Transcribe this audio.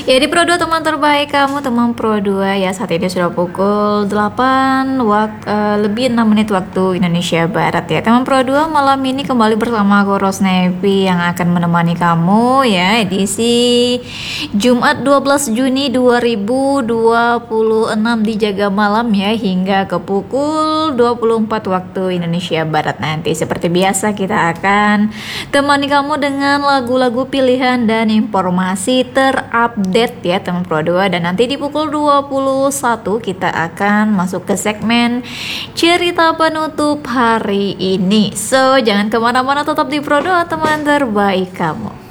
Ya di Pro 2 teman terbaik kamu, teman Pro 2 ya. Saat ini sudah pukul 8 lebih 6 menit waktu Indonesia Barat ya. Teman Pro 2 malam ini kembali bersama aku Rosnevi yang akan menemani kamu ya, edisi Jumat 12 Juni 2026 dijaga malam ya hingga ke pukul 24 waktu Indonesia Barat nanti. Seperti biasa kita akan temani kamu dengan lagu-lagu pilihan dan informasi terupdate ya teman Pro 2, dan nanti di pukul 21 kita akan masuk ke segmen cerita penutup hari ini. So jangan kemana-mana, tetap di Pro 2 teman terbaik kamu.